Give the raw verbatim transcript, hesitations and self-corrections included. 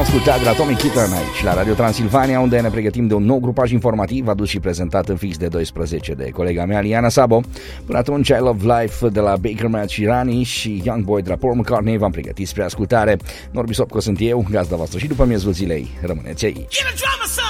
Ascultat de la Tommy Keaton aici, la Radio Transilvania, unde ne pregătim de un nou grupaj informativ adus și prezentat în fix de douăsprezece de colega mea, Liana Sabo. Până atunci, I Love Life de la Baker Matt și Rani și Young Boy de la Paul McCartney v-am pregătit spre ascultare. Norbi Sopco sunt eu, gazda voastră și după miezul zilei. Rămâneți aici.